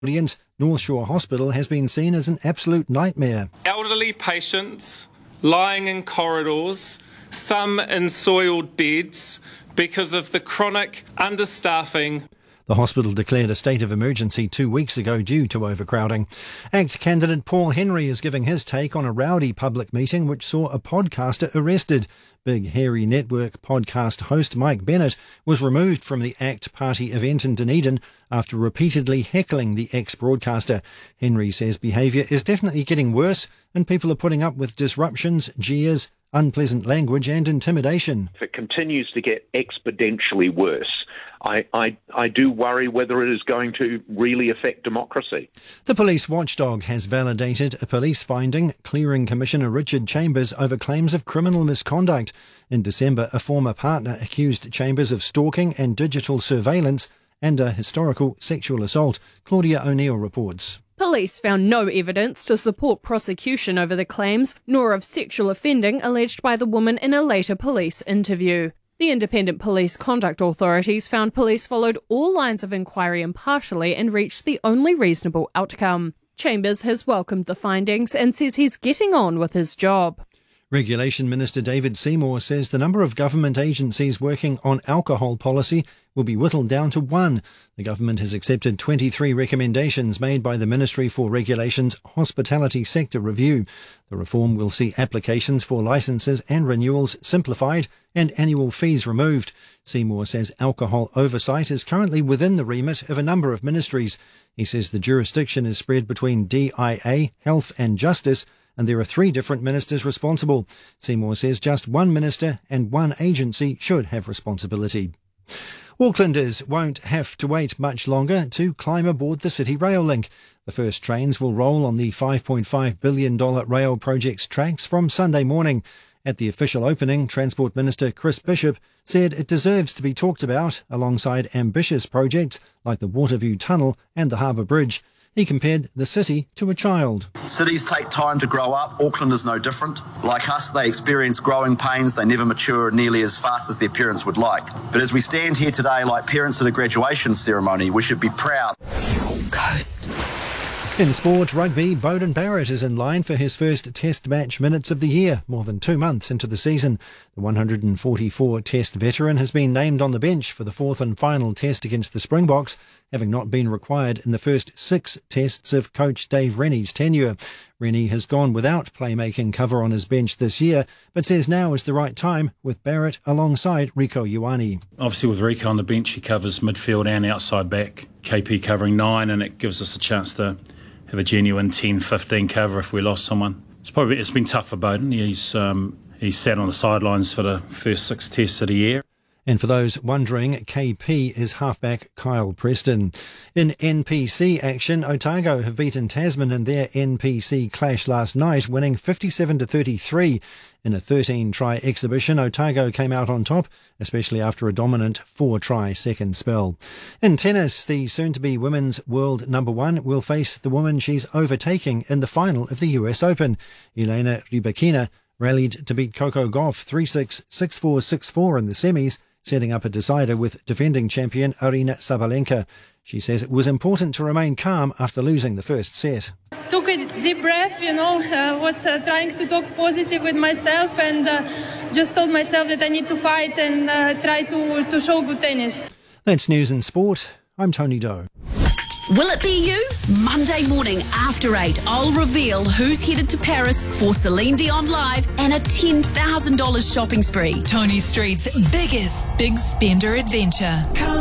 audience, North Shore Hospital has been seen as an absolute nightmare. Elderly patients lying in corridors, some in soiled beds because of the chronic understaffing. The hospital declared a state of emergency 2 weeks ago due to overcrowding. ACT candidate Paul Henry is giving his take on a rowdy public meeting which saw a podcaster arrested. Big Hairy Network podcast host Mike Bennett was removed from the ACT party event in Dunedin after repeatedly heckling the ex-broadcaster. Henry says behaviour is definitely getting worse and people are putting up with disruptions, jeers, unpleasant language and intimidation. If it continues to get exponentially worse, I do worry whether it is going to really affect democracy. The police watchdog has validated a police finding clearing Commissioner Richard Chambers over claims of criminal misconduct. In December, a former partner accused Chambers of stalking and digital surveillance and a historical sexual assault. Claudia O'Neill reports. Police found no evidence to support prosecution over the claims, nor of sexual offending alleged by the woman in a later police interview. The Independent Police Conduct Authorities found police followed all lines of inquiry impartially and reached the only reasonable outcome. Chambers has welcomed the findings and says he's getting on with his job. Regulation Minister David Seymour says the number of government agencies working on alcohol policy will be whittled down to 1. The government has accepted 23 recommendations made by the Ministry for Regulation's Hospitality Sector Review. The reform will see applications for licences and renewals simplified and annual fees removed. Seymour says alcohol oversight is currently within the remit of a number of ministries. He says the jurisdiction is spread between DIA, Health and Justice, and there are 3 different ministers responsible. Seymour says just 1 minister and 1 agency should have responsibility. Aucklanders won't have to wait much longer to climb aboard the City Rail Link. The first trains will roll on the $5.5 billion rail project's tracks from Sunday morning. At the official opening, Transport Minister Chris Bishop said it deserves to be talked about alongside ambitious projects like the Waterview Tunnel and the Harbour Bridge. He compared the city to a child. Cities take time to grow up. Auckland is no different. Like us, they experience growing pains. They never mature nearly as fast as their parents would like. But as we stand here today like parents at a graduation ceremony, we should be proud. Coast. In sport, rugby, Beauden Barrett is in line for his first Test match minutes of the year, more than 2 months into the season. The 144 Test veteran has been named on the bench for the 4th and final Test against the Springboks, having not been required in the first 6 Tests of coach Dave Rennie's tenure. Rennie has gone without playmaking cover on his bench this year, but says now is the right time with Barrett alongside Rieko Ioane. Obviously with Rieko on the bench, he covers midfield and outside back, KP covering 9, and it gives us a chance to have a genuine 10-15 cover if we lost someone. It's been tough for Beauden. He's sat on the sidelines for the first 6 Tests of the year. And for those wondering, KP is halfback Kyle Preston. In NPC action, Otago have beaten Tasman in their NPC clash last night, winning 57-33. In a 13-try exhibition, Otago came out on top, especially after a dominant 4-try second spell. In tennis, the soon-to-be women's world number 1 will face the woman she's overtaking in the final of the US Open. Elena Rybakina rallied to beat Coco Gauff 3-6, 6-4, 6-4 in the semis, setting up a decider with defending champion Aryna Sabalenka. She says it was important to remain calm after losing the first set. Took a deep breath, was trying to talk positive with myself and just told myself that I need to fight and try to show good tennis. That's news and sport. I'm Tony Doe. Will it be you? Monday morning after 8, I'll reveal who's headed to Paris for Celine Dion Live and a $10,000 shopping spree. Tony Street's biggest big spender adventure.